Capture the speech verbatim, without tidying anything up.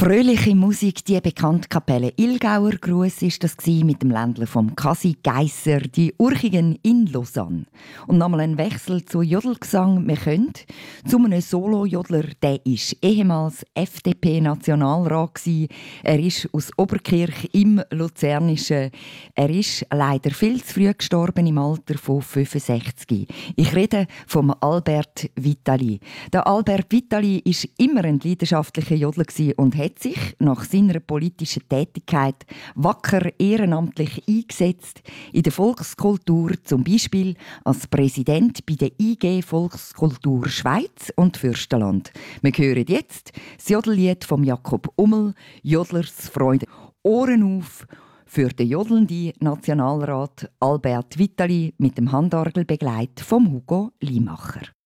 Fröhliche Musik, die bekannte Kapelle Ilgauer Gruß ist das gsi mit dem Ländler vom Kasi Geisser, die Urchigen in Lausanne. Und nochmal ein Wechsel zu Jodelgesang. Wir können zu einem Solo-Jodler, der ist ehemals F D P-Nationalrat gsi. Er ist aus Oberkirch im Luzernischen. Er ist leider viel zu früh gestorben im Alter von fünfundsechzig. Ich rede vom Albert Vitali. Der Albert Vitali ist immer ein leidenschaftlicher Jodler gsi und hat sich nach seiner politischen Tätigkeit wacker ehrenamtlich eingesetzt in der Volkskultur, zum Beispiel als Präsident bei der I G Volkskultur Schweiz und Fürstenland. Wir hören jetzt das Jodellied von Jakob Ummel, Jodlers Freude. Ohren auf für den jodelnden Nationalrat Albert Vitali mit dem Handorgelbegleit von Hugo Limacher.